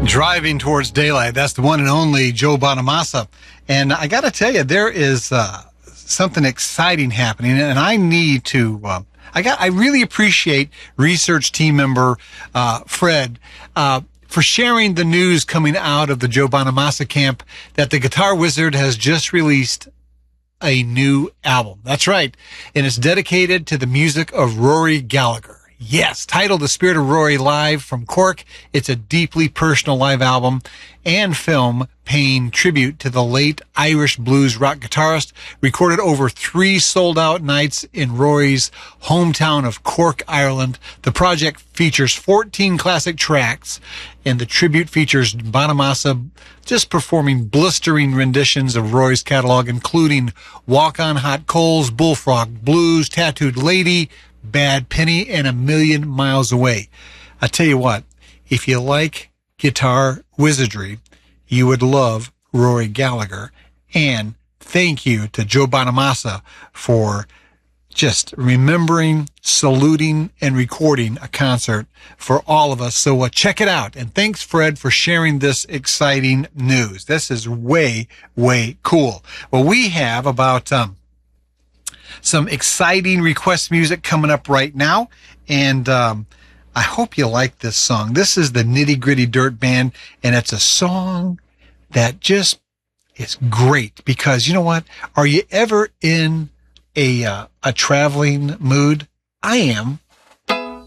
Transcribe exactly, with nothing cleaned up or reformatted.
Driving Towards Daylight. That's the one and only Joe Bonamassa. And I got to tell you, there is uh, something exciting happening, and I need to. Uh, I got. I really appreciate research team member uh, Fred uh, for sharing the news coming out of the Joe Bonamassa camp that the Guitar Wizard has just released a new album. That's right, and it's dedicated to the music of Rory Gallagher. Yes, titled The Spirit of Rory Live from Cork. It's a deeply personal live album and film paying tribute to the late Irish blues rock guitarist, recorded over three sold-out nights in Rory's hometown of Cork, Ireland. The project features fourteen classic tracks, and the tribute features Bonamassa just performing blistering renditions of Rory's catalog, including Walk on Hot Coals, Bullfrog Blues, Tattooed Lady, Bad Penny, and A Million Miles Away. I tell you what, if you like guitar wizardry, you would love Rory Gallagher. And thank you to Joe Bonamassa for just remembering, saluting, and recording a concert for all of us. So uh, check it out. And thanks, Fred, for sharing this exciting news. This is way, way cool. Well, we have about... um some exciting request music coming up right now, and um, I hope you like this song. This is the Nitty Gritty Dirt Band, and it's a song that just is great because, you know what? Are you ever in a uh, a traveling mood? I am.